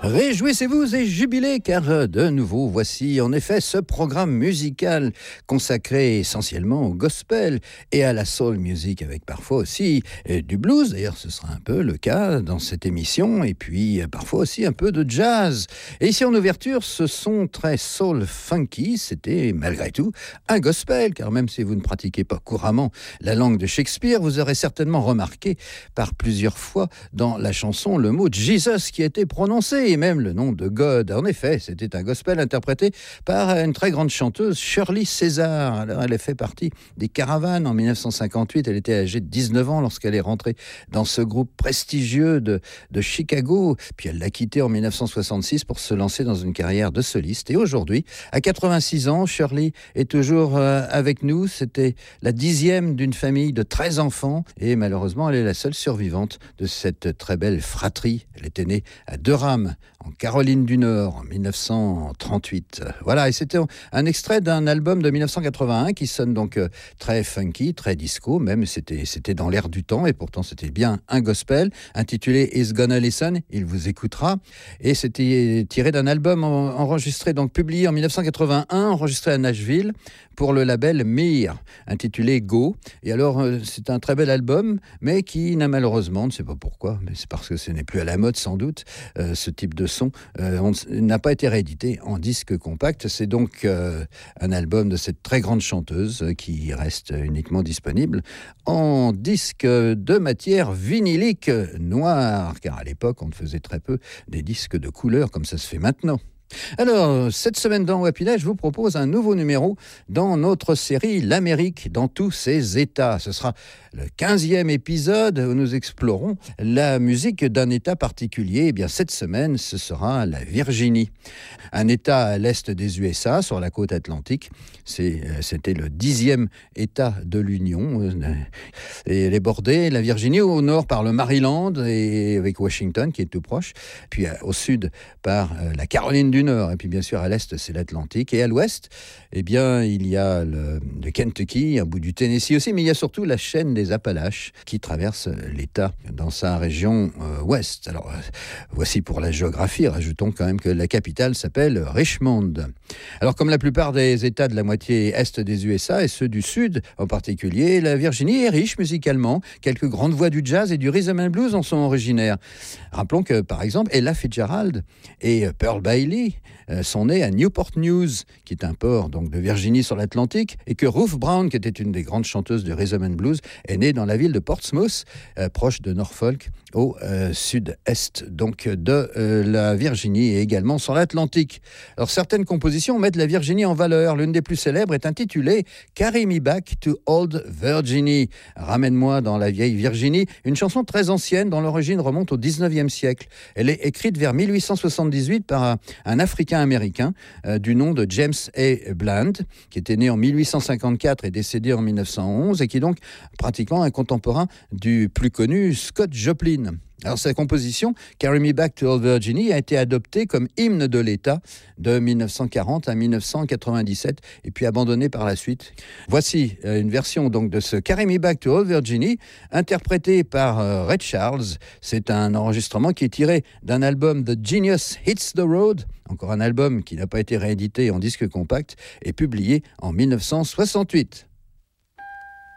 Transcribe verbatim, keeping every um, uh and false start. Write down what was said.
Réjouissez-vous et jubilez car de nouveau voici en effet ce programme musical consacré essentiellement au gospel et à la soul music avec parfois aussi du blues. D'ailleurs ce sera un peu le cas dans cette émission et puis parfois aussi un peu de jazz. Et ici en ouverture ce son très soul funky, c'était malgré tout un gospel car même si vous ne pratiquez pas couramment la langue de Shakespeare, vous aurez certainement remarqué par plusieurs fois dans la chanson le mot Jesus qui a été prononcé et même le nom de God. En effet, c'était un gospel interprété par une très grande chanteuse, Shirley César. Alors, elle a fait partie des Caravanes en dix-neuf cent cinquante-huit. Elle était âgée de dix-neuf ans lorsqu'elle est rentrée dans ce groupe prestigieux de, de Chicago. Puis elle l'a quitté en dix-neuf cent soixante-six pour se lancer dans une carrière de soliste. Et aujourd'hui, à quatre-vingt-six ans, Shirley est toujours euh, avec nous. C'était la dixième d'une famille de treize enfants. Et malheureusement, elle est la seule survivante de cette très belle fratrie. Elle était née à Durham, en Caroline du Nord, en dix-neuf cent trente-huit. Voilà, et c'était un extrait d'un album de dix-neuf cent quatre-vingt-un qui sonne donc très funky, très disco, même c'était, c'était dans l'air du temps, et pourtant c'était bien un gospel, intitulé He's Gonna Listen, il vous écoutera, et c'était tiré d'un album enregistré, donc publié en dix-neuf cent quatre-vingt-un, enregistré à Nashville, pour le label Mir, intitulé Go. Et alors, c'est un très bel album, mais qui n'a malheureusement, on ne sait pas pourquoi, mais c'est parce que ce n'est plus à la mode sans doute, euh, ce type de son, euh, on n'a pas été réédité en disque compact. C'est donc euh, un album de cette très grande chanteuse qui reste uniquement disponible en disque de matière vinylique noire, car à l'époque, on ne faisait très peu des disques de couleur comme ça se fait maintenant. Alors, cette semaine dans Wapinet, je vous propose un nouveau numéro dans notre série L'Amérique dans tous ses états. Ce sera le quinzième épisode où nous explorons la musique d'un état particulier. Eh bien, cette semaine, ce sera la Virginie. Un état à l'est des U S A, sur la côte atlantique. C'est, c'était le dixième état de l'Union. Et elle est bordée, la Virginie, au nord par le Maryland et avec Washington qui est tout proche. Puis au sud par la Caroline du Nord, et puis bien sûr à l'est c'est l'Atlantique, et à l'ouest eh bien il y a le, le Kentucky, un bout du Tennessee aussi, mais il y a surtout la chaîne des Appalaches qui traverse l'État dans sa région euh, ouest. Alors euh, voici pour la géographie, rajoutons quand même que la capitale s'appelle Richmond. Alors comme la plupart des États de la moitié est des U S A et ceux du sud en particulier, la Virginie est riche musicalement, quelques grandes voix du jazz et du rhythm and blues en sont originaires. Rappelons que par exemple Ella Fitzgerald et Pearl Bailey sont nés à Newport News, qui est un port donc de Virginie sur l'Atlantique, et que Ruth Brown, qui était une des grandes chanteuses de rhythm and blues, est née dans la ville de Portsmouth, euh, proche de Norfolk, au euh, sud-est donc de euh, la Virginie et également sur l'Atlantique. Alors certaines compositions mettent la Virginie en valeur. L'une des plus célèbres est intitulée Carry Me Back to Old Virginie. Ramène-moi dans la vieille Virginie, une chanson très ancienne dont l'origine remonte au dix-neuvième siècle. Elle est écrite vers mille huit cent soixante-dix-huit par un, un Africain-Américain euh, du nom de James A. Bland, qui était né en mille huit cent cinquante-quatre et décédé en mille neuf cent onze, et qui est donc pratiquement un contemporain du plus connu Scott Joplin. Alors sa composition, Carry Me Back to Old Virginie, a été adoptée comme hymne de l'État de mille neuf cent quarante à mille neuf cent quatre-vingt-dix-sept et puis abandonnée par la suite. Voici une version donc de ce Carry Me Back to Old Virginie, interprétée par euh, Ray Charles. C'est un enregistrement qui est tiré d'un album The Genius Hits the Road, encore un album qui n'a pas été réédité en disque compact et publié en mille neuf cent soixante-huit.